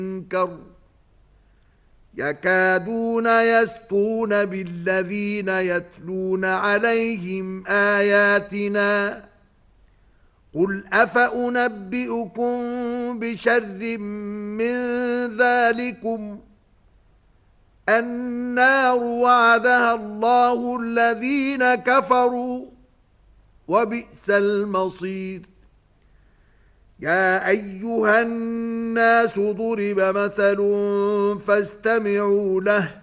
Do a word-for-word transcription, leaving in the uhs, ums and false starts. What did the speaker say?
المنكر يكادون يسطون بالذين يتلون عليهم آياتنا قل أفأنبئكم بشر من ذلكم النار وعدها الله الذين كفروا وبئس المصير. يا أيها الناس ضرب مثل فاستمعوا له